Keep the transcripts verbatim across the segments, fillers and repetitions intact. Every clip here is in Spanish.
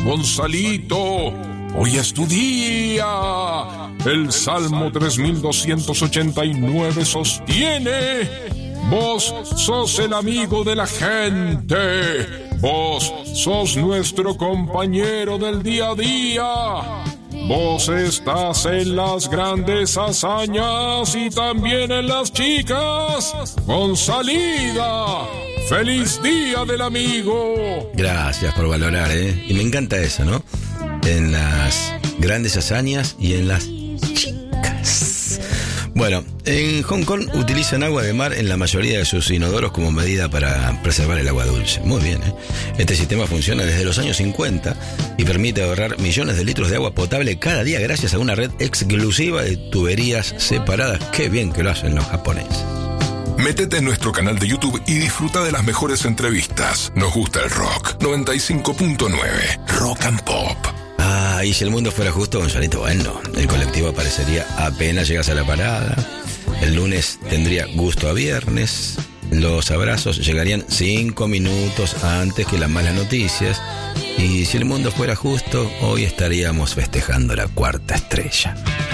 Gonzalito, hoy es tu día. El Salmo tres mil doscientos ochenta y nueve sostiene: vos sos el amigo de la gente. Vos sos nuestro compañero del día a día. Vos estás en las grandes hazañas y también en las chicas. Gonzalida, feliz día del amigo. Gracias por valorar, ¿eh? Y me encanta eso, ¿no? En las grandes hazañas y en las chicas. Bueno, en Hong Kong utilizan agua de mar en la mayoría de sus inodoros como medida para preservar el agua dulce. Muy bien, ¿eh? Este sistema funciona desde los años cincuenta y permite ahorrar millones de litros de agua potable cada día gracias a una red exclusiva de tuberías separadas. Qué bien que lo hacen los japoneses. Métete en nuestro canal de YouTube y disfruta de las mejores entrevistas. Nos gusta el rock. noventa y cinco punto nueve Rock and Pop. Ah, y si el mundo fuera justo, Gonzalito, bueno, el colectivo aparecería apenas llegas a la parada. El lunes tendría gusto a viernes. Los abrazos llegarían cinco minutos antes que las malas noticias. Y si el mundo fuera justo, hoy estaríamos festejando la cuarta estrella.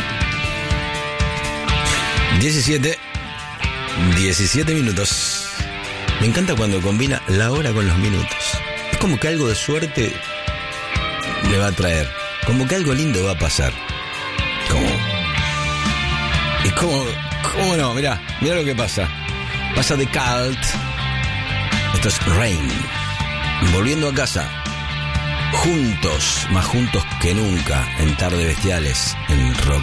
diecisiete minutos. Me encanta cuando combina la hora con los minutos. Es como que algo de suerte le va a traer. Como que algo lindo va a pasar. Como... Y como... ¿Cómo no? Mirá, mirá lo que pasa. Pasa de Cult. Esto es Rain. Volviendo a casa. Juntos, más juntos que nunca, en Tarde Bestiales, en Rock